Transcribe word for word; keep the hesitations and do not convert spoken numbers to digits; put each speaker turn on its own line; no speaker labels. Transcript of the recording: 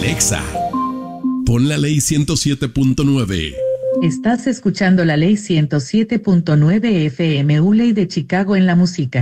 Alexa, pon la ley ciento siete punto nueve.
Estás escuchando la ley ciento siete punto nueve F M U Ley de Chicago en la música.